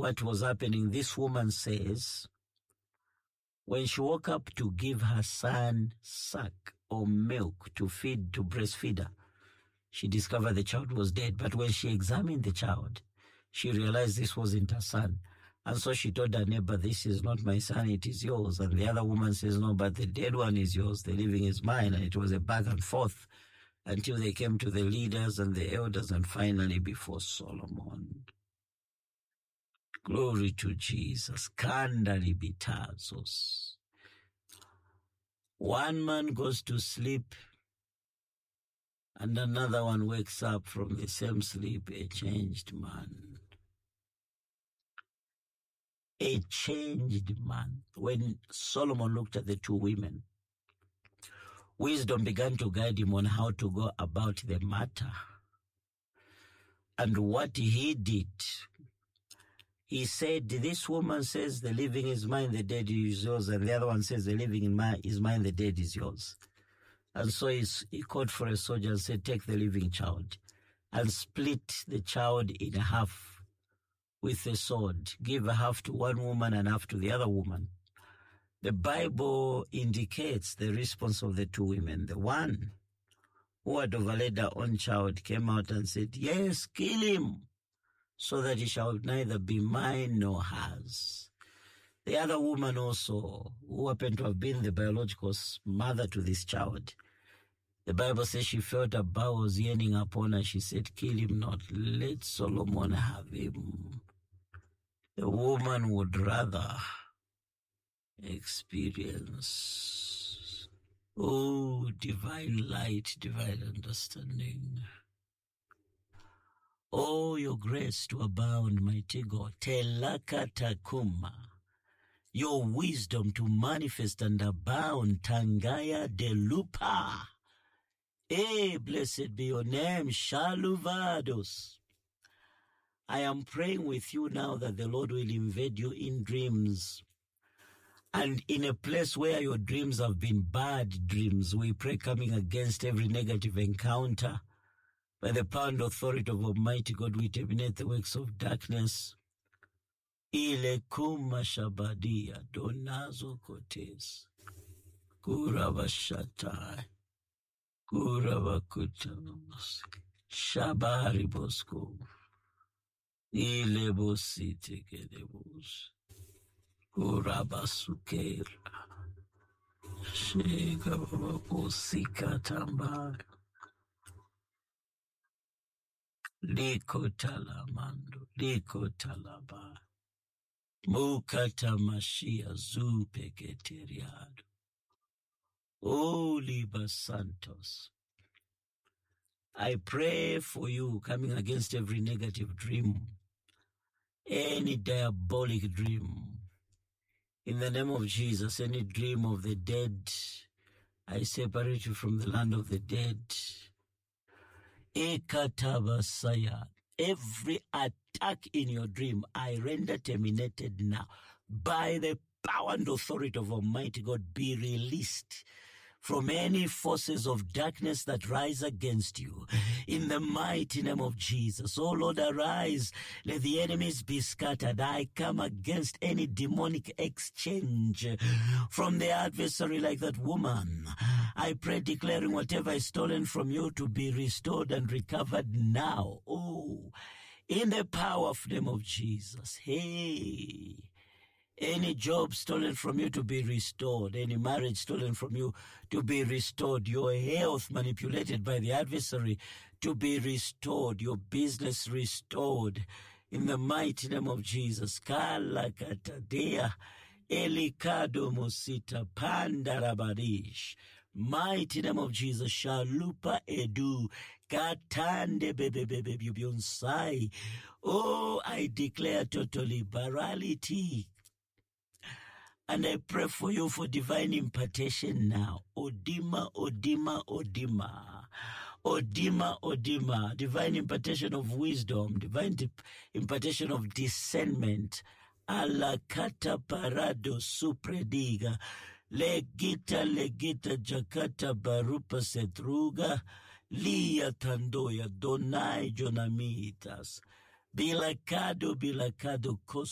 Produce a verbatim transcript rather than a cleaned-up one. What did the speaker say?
what was happening. This woman says when she woke up to give her son suck or milk to feed, to breastfeed her, she discovered the child was dead. But when she examined the child, she realized this wasn't her son. And so she told her neighbor, this is not my son, it is yours. And the other woman says, no, but the dead one is yours, the living is mine. And it was a back and forth until they came to the leaders and the elders and finally before Solomon. Glory to Jesus. Kandali bitazos. One man goes to sleep and another one wakes up from the same sleep, a changed man. A changed man. When Solomon looked at the two women, wisdom began to guide him on how to go about the matter. And what he did, he said, this woman says the living is mine, the dead is yours, and the other one says the living is mine, the dead is yours. And so he called for a soldier and said, take the living child and split the child in half with a sword. Give a half to one woman and half to the other woman. The Bible indicates the response of the two women. The one who had overlaid her own child came out and said, yes, kill him, so that he shall neither be mine nor hers. The other woman also, who happened to have been the biological mother to this child, the Bible says she felt her bowels yearning upon her. She said, kill him not, let Solomon have him. The woman would rather experience, oh, divine light, divine understanding. Oh, your grace to abound, mighty God. Telakatakuma. Your wisdom to manifest and abound. Tangaya de lupa. Eh, blessed be your name. Shaluvados. I am praying with you now that the Lord will invade you in dreams. And in a place where your dreams have been bad dreams, we pray coming against every negative encounter. By the power and authority of Almighty God, we terminate the works of darkness. Ile kuma shabadia donazo kotes. Kurabashatai. Kurabakutabos. Shabari bosko. Ile bosite kedebos. Kurabasukera. Shega babosika tambar. Liko talamando, liko talaba. Mukata mashia zupe keteriado. Oh, Liba Santos. I pray for you coming against every negative dream, any diabolic dream. In the name of Jesus, any dream of the dead, I separate you from the land of the dead. Ekatabasaya. Every attack in your dream, I render terminated now. By the power and authority of Almighty God, be released from any forces of darkness that rise against you. In the mighty name of Jesus. Oh Lord, arise. Let the enemies be scattered. I come against any demonic exchange from the adversary like that woman. I pray declaring whatever is stolen from you to be restored and recovered now. Oh, in the powerful name of Jesus. Hey. Any job stolen from you to be restored. Any marriage stolen from you to be restored. Your health manipulated by the adversary to be restored. Your business restored. In the mighty name of Jesus. Kala katadea. Elikado mosita pandarabadish. Mighty name of Jesus. Shalupa edu. Katande bebebebe bibonsai. Oh, I declare total liberality. And I pray for you for divine impartation now. Odima, Odima, Odima. Odima, Odima. Divine impartation of wisdom. Divine impartation of discernment. Alakata parado suprediga. Legita, legita, jakata barupa setruga. Lia tandoya donai jonamitas. Bilakado, bilakado kos.